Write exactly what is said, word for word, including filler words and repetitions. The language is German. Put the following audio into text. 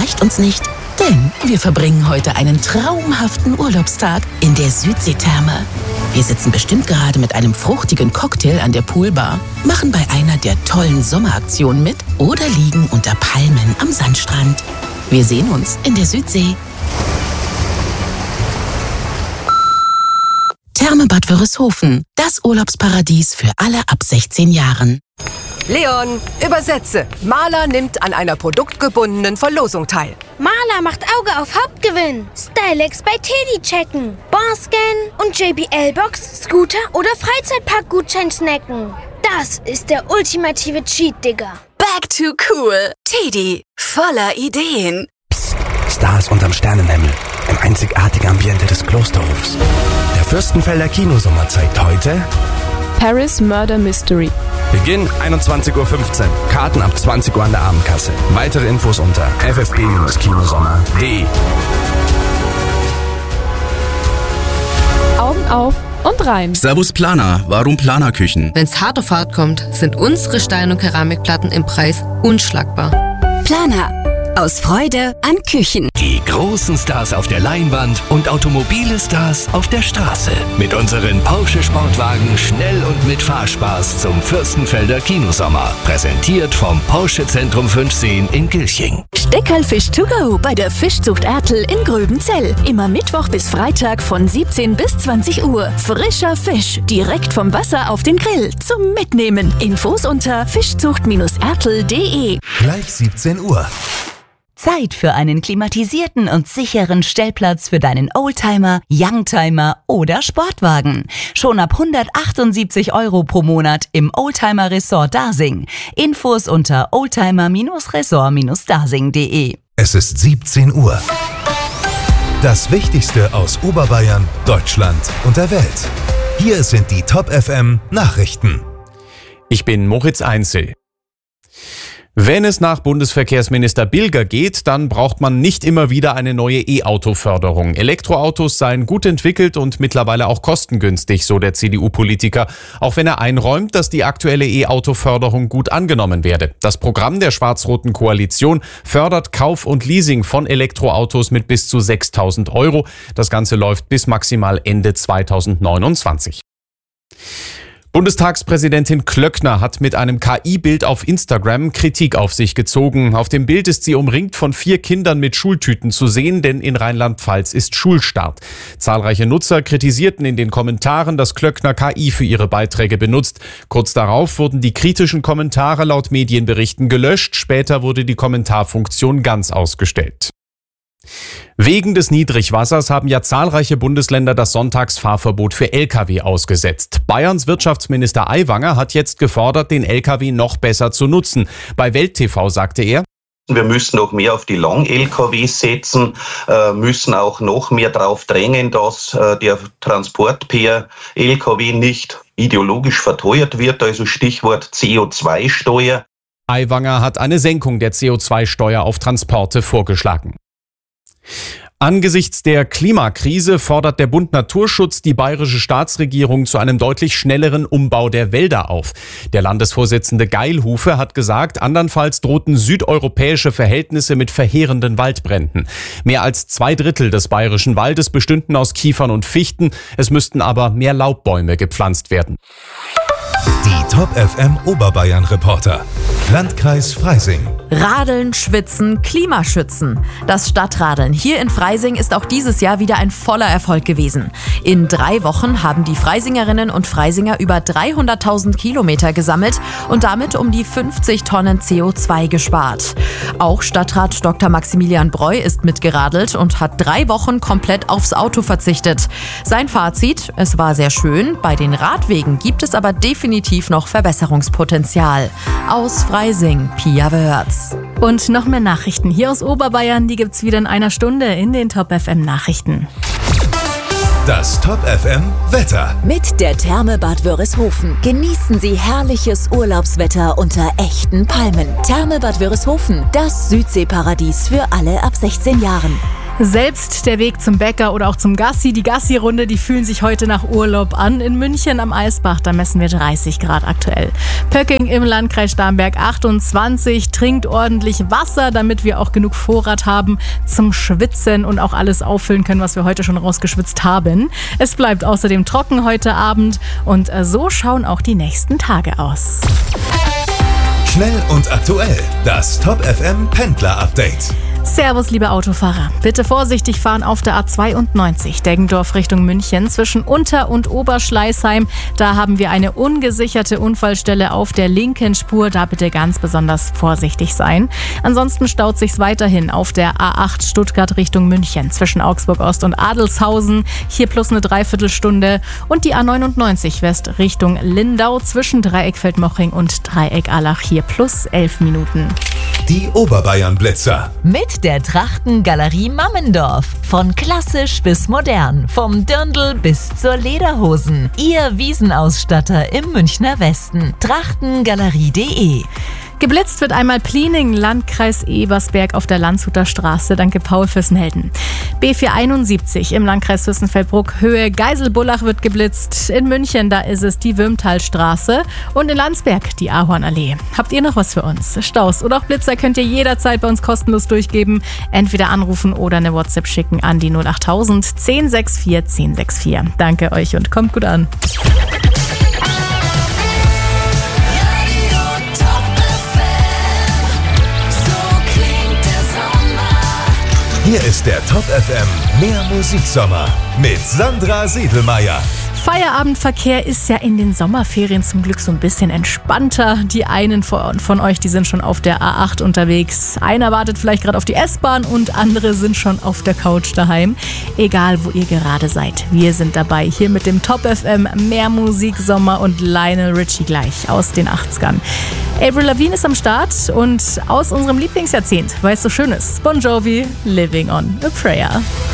reicht uns nicht, denn wir verbringen heute einen traumhaften Urlaubstag in der Südseetherme. Wir sitzen bestimmt gerade mit einem fruchtigen Cocktail an der Poolbar, machen bei einer der tollen Sommeraktionen mit oder liegen unter Palmen am Sandstrand. Wir sehen uns in der Südsee. Therme Bad Wörishofen, das Urlaubsparadies für alle ab sechzehn Jahren. Leon, übersetze. Maler nimmt an einer produktgebundenen Verlosung teil. Maler macht Auge auf Hauptgewinn. Stylex bei Teddy checken. Barscan und J B L-Box, Scooter oder Freizeitpark-Gutschein snacken. Das ist der ultimative Cheat, Digga. Back to cool. Teddy, voller Ideen. Psst, Stars unterm Sternenhimmel. Im einzigartigen Ambiente des Klosterhofs. Der Fürstenfelder Kinosommer zeigt heute Paris Murder Mystery. Beginn einundzwanzig Uhr fünfzehn. Karten ab zwanzig Uhr an der Abendkasse. Weitere Infos unter f f b kinosommer punkt d e. Augen auf und rein. Servus Planer, warum Planerküchen? Wenn's hart auf hart kommt, sind unsere Stein- und Keramikplatten im Preis unschlagbar. Planer. Aus Freude an Küchen. Die großen Stars auf der Leinwand und automobile Stars auf der Straße. Mit unseren Porsche Sportwagen schnell und mit Fahrspaß zum Fürstenfelder Kinosommer. Präsentiert vom Porsche Zentrum fünfzehn in Gilching. Steckerlfisch to go bei der Fischzucht Ertl in Gröbenzell. Immer Mittwoch bis Freitag von siebzehn bis zwanzig Uhr. Frischer Fisch, direkt vom Wasser auf den Grill. Zum Mitnehmen. Infos unter fischzucht ertl punkt d e. Gleich siebzehn Uhr. Zeit für einen klimatisierten und sicheren Stellplatz für deinen Oldtimer, Youngtimer oder Sportwagen. Schon ab hundertachtundsiebzig Euro pro Monat im Oldtimer Resort Dasing. Infos unter oldtimer Resort dasing punkt d e. Es ist siebzehn Uhr. Das Wichtigste aus Oberbayern, Deutschland und der Welt. Hier sind die Top F M Nachrichten. Ich bin Moritz Einzel. Wenn es nach Bundesverkehrsminister Bilger geht, dann braucht man nicht immer wieder eine neue E-Auto-Förderung. Elektroautos seien gut entwickelt und mittlerweile auch kostengünstig, so der C D U-Politiker, auch wenn er einräumt, dass die aktuelle E-Auto-Förderung gut angenommen werde. Das Programm der schwarz-roten Koalition fördert Kauf und Leasing von Elektroautos mit bis zu sechstausend Euro. Das Ganze läuft bis maximal Ende zweitausendneunundzwanzig. Bundestagspräsidentin Klöckner hat mit einem K I-Bild auf Instagram Kritik auf sich gezogen. Auf dem Bild ist sie umringt von vier Kindern mit Schultüten zu sehen, denn in Rheinland-Pfalz ist Schulstart. Zahlreiche Nutzer kritisierten in den Kommentaren, dass Klöckner K I für ihre Beiträge benutzt. Kurz darauf wurden die kritischen Kommentare laut Medienberichten gelöscht. Später wurde die Kommentarfunktion ganz ausgestellt. Wegen des Niedrigwassers haben ja zahlreiche Bundesländer das Sonntagsfahrverbot für L K W ausgesetzt. Bayerns Wirtschaftsminister Aiwanger hat jetzt gefordert, den L K W noch besser zu nutzen. Bei Welt T V sagte er: Wir müssen noch mehr auf die Lang-L K Ws setzen, äh, müssen auch noch mehr darauf drängen, dass äh, der Transport per L K W nicht ideologisch verteuert wird, also Stichwort C O zwei Steuer. Aiwanger hat eine Senkung der C O zwei Steuer auf Transporte vorgeschlagen. Angesichts der Klimakrise fordert der Bund Naturschutz die bayerische Staatsregierung zu einem deutlich schnelleren Umbau der Wälder auf. Der Landesvorsitzende Geilhufe hat gesagt, andernfalls drohten südeuropäische Verhältnisse mit verheerenden Waldbränden. Mehr als zwei Drittel des bayerischen Waldes bestünden aus Kiefern und Fichten. Es müssten aber mehr Laubbäume gepflanzt werden. Die Top F M Oberbayern Reporter. Landkreis Freising. Radeln, schwitzen, Klimaschützen. Das Stadtradeln hier in Freising ist auch dieses Jahr wieder ein voller Erfolg gewesen. In drei Wochen haben die Freisingerinnen und Freisinger über dreihunderttausend Kilometer gesammelt und damit um die fünfzig Tonnen C O zwei gespart. Auch Stadtrat Doktor Maximilian Breu ist mitgeradelt und hat drei Wochen komplett aufs Auto verzichtet. Sein Fazit: Es war sehr schön, bei den Radwegen gibt es aber definitiv noch Verbesserungspotenzial. Aus Freising, Pia Wörz. Und noch mehr Nachrichten hier aus Oberbayern, die gibt's wieder in einer Stunde in den Top F M Nachrichten. Das Top F M Wetter. Mit der Therme Bad Wörishofen genießen Sie herrliches Urlaubswetter unter echten Palmen. Therme Bad Wörishofen, das Südseeparadies für alle ab sechzehn Jahren. Selbst der Weg zum Bäcker oder auch zum Gassi, die Gassi-Runde, die fühlen sich heute nach Urlaub an. In München am Eisbach, da messen wir dreißig Grad aktuell. Pöcking im Landkreis Starnberg achtundzwanzig. Trinkt ordentlich Wasser, damit wir auch genug Vorrat haben zum Schwitzen und auch alles auffüllen können, was wir heute schon rausgeschwitzt haben. Es bleibt außerdem trocken heute Abend und so schauen auch die nächsten Tage aus. Schnell und aktuell, das Top F M Pendler-Update. Servus, liebe Autofahrer. Bitte vorsichtig fahren auf der A zweiundneunzig, Deggendorf Richtung München, zwischen Unter- und Oberschleißheim. Da haben wir eine ungesicherte Unfallstelle auf der linken Spur. Da bitte ganz besonders vorsichtig sein. Ansonsten staut sich's weiterhin auf der A acht Stuttgart Richtung München, zwischen Augsburg Ost und Adelshausen. Hier plus eine Dreiviertelstunde. Und die A neunundneunzig West Richtung Lindau, zwischen Dreieck Feldmoching und Dreieck Allach. Hier plus elf Minuten. Die Oberbayern-Blitzer. Mit der Trachtengalerie Mammendorf. Von klassisch bis modern. Vom Dirndl bis zur Lederhosen. Ihr Wiesenausstatter im Münchner Westen. trachtengalerie punkt de. Geblitzt wird einmal Pliening, Landkreis Ebersberg auf der Landshuter Straße. Danke Paul Fürstenhelden. B vierhunderteinundsiebzig im Landkreis Fürstenfeldbruck, Höhe Geiselbullach wird geblitzt. In München, da ist es die Würmtalstraße. Und in Landsberg die Ahornallee. Habt ihr noch was für uns? Staus oder auch Blitzer könnt ihr jederzeit bei uns kostenlos durchgeben. Entweder anrufen oder eine WhatsApp schicken an die null achttausend zehn sechs vier zehn sechs vier. Danke euch und kommt gut an. Hier ist der Top F M Mehr Musiksommer mit Sandra Siedelmeier. Feierabendverkehr ist ja in den Sommerferien zum Glück so ein bisschen entspannter. Die einen von euch, die sind schon auf der A acht unterwegs. Einer wartet vielleicht gerade auf die S-Bahn und andere sind schon auf der Couch daheim. Egal, wo ihr gerade seid, wir sind dabei. Hier mit dem Top F M Mehr Musiksommer und Lionel Richie gleich aus den achtzigern. Avril Lavigne ist am Start und aus unserem Lieblingsjahrzehnt, weil es so schön ist. Bon Jovi, Living on a Prayer.